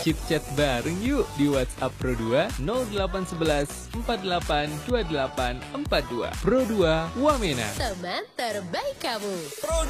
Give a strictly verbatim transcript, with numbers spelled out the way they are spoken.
Chit chat bareng yuk di WhatsApp Pro dua nol delapan satu satu empat delapan dua delapan empat dua. Pro dua Wamena. Teman terbaik kamu. Pro